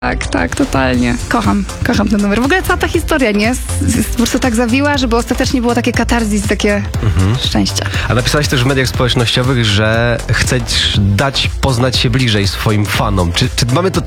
Tak, totalnie. Kocham ten numer. W ogóle cała ta historia, nie? Jest po prostu tak zawiła, żeby ostatecznie było takie katarzis, takie szczęścia. A napisałaś też w mediach społecznościowych, że chcesz dać poznać się bliżej swoim fanom. Czy mamy to